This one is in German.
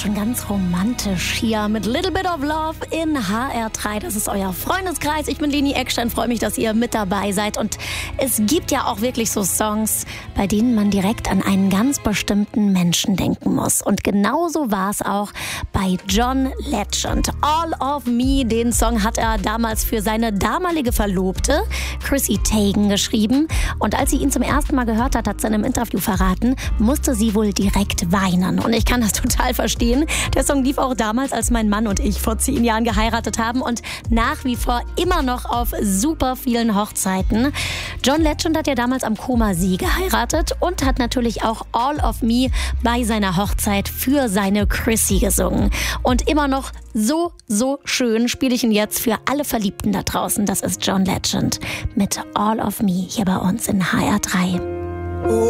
Schon ganz romantisch hier mit Little Bit of Love in HR3. Das ist euer Freundeskreis. Ich bin Leni Eckstein, freue mich, dass ihr mit dabei seid. Und es gibt ja auch wirklich so Songs, bei denen man direkt an einen ganz bestimmten Menschen denken muss. Und genauso war es auch bei John Legend. All of Me, den Song hat er damals für seine damalige Verlobte Chrissy Teigen geschrieben. Und als sie ihn zum ersten Mal gehört hat, hat sie in einem Interview verraten, musste sie wohl direkt weinen. Und ich kann das total verstehen. Der Song lief auch damals, als mein Mann und ich vor 10 Jahren geheiratet haben und nach wie vor immer noch auf super vielen Hochzeiten. John Legend hat ja damals am Comer-See geheiratet und hat natürlich auch All of Me bei seiner Hochzeit für seine Chrissy gesungen. Und immer noch so schön spiele ich ihn jetzt für alle Verliebten da draußen. Das ist John Legend mit All of Me hier bei uns in HR3.